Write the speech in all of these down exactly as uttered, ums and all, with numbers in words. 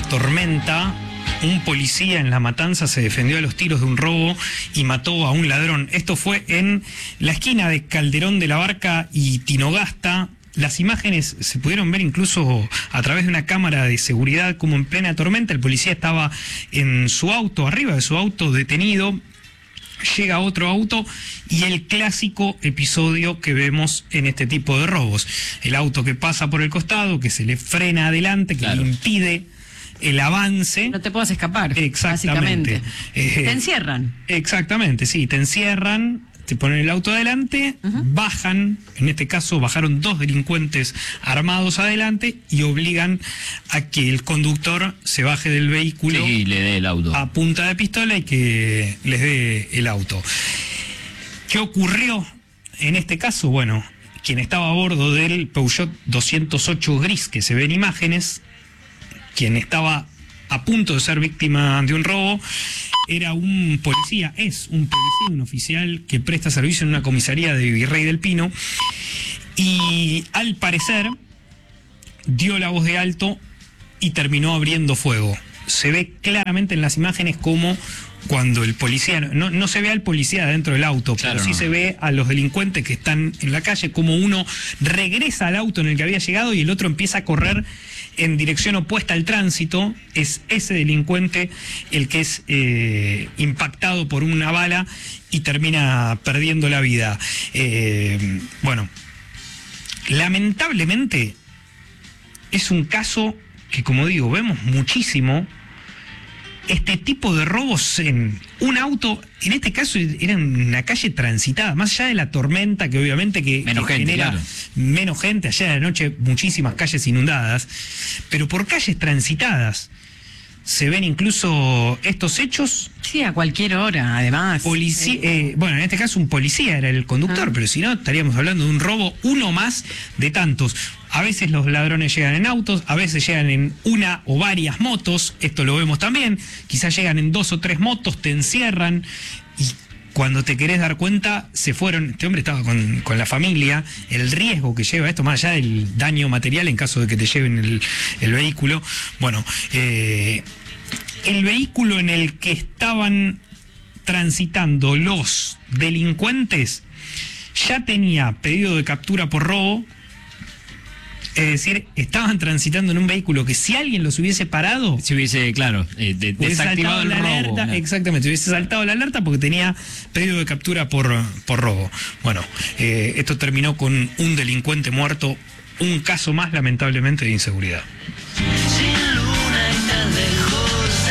tormenta, un policía en La Matanza se defendió a los tiros de un robo y mató a un ladrón. Esto fue en la esquina de Calderón de la Barca y Tinogasta. Las imágenes se pudieron ver incluso a través de una cámara de seguridad, como en plena tormenta el policía estaba en su auto, arriba de su auto, detenido. Llega otro auto y el clásico episodio que vemos en este tipo de robos. El auto que pasa por el costado, que se le frena adelante, que claro. le impide el avance. No te puedas escapar. Exactamente. Eh, te encierran. Exactamente, sí, te encierran, te ponen el auto adelante, uh-huh. bajan, en este caso bajaron dos delincuentes armados adelante y obligan a que el conductor se baje del vehículo y le dé el auto a punta de pistola y que les dé el auto. ¿Qué ocurrió en este caso? Bueno, quien estaba a bordo del Peugeot doscientos ocho gris, que se ven imágenes, quien estaba a punto de ser víctima de un robo, era un policía, es un policía, un oficial que presta servicio en una comisaría de Virrey del Pino, y al parecer dio la voz de alto y terminó abriendo fuego. Se ve claramente en las imágenes como cuando el policía, no, no se ve al policía dentro del auto, claro, pero sí no. se ve a los delincuentes que están en la calle, como uno regresa al auto en el que había llegado y el otro empieza a correr en dirección opuesta al tránsito. Es ese delincuente el que es eh, impactado por una bala y termina perdiendo la vida. Eh, bueno, lamentablemente es un caso que, como digo, vemos muchísimo. Este tipo de robos en un auto, en este caso era en una calle transitada, más allá de la tormenta que obviamente que, menos que gente, genera claro. menos gente, allá de la noche muchísimas calles inundadas, pero por calles transitadas se ven incluso estos hechos. Sí, a cualquier hora, además. Policía, eh, bueno, en este caso un policía era el conductor, ah. pero si no estaríamos hablando de un robo, uno más de tantos. A veces los ladrones llegan en autos, a veces llegan en una o varias motos, esto lo vemos también, quizás llegan en dos o tres motos, te encierran y cuando te querés dar cuenta se fueron. Este hombre estaba con, con la familia, el riesgo que lleva esto, más allá del daño material en caso de que te lleven el, el vehículo. Bueno, eh, el vehículo en el que estaban transitando los delincuentes ya tenía pedido de captura por robo. Es decir, estaban transitando en un vehículo que si alguien los hubiese parado, si hubiese, claro, eh, de, desactivado el la robo. Alerta, ¿no? Exactamente, hubiese saltado la alerta porque tenía pedido de captura por, por robo. Bueno, eh, esto terminó con un delincuente muerto, un caso más lamentablemente de inseguridad. Sin luna y tan lejos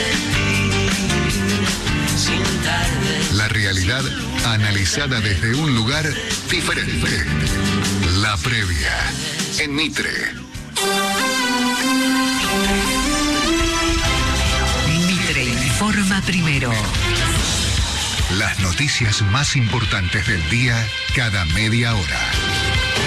de ti, sin tarde. La realidad analizada desde un lugar diferente. La previa. En Mitre. Mitre informa primero. Las noticias más importantes del día cada media hora.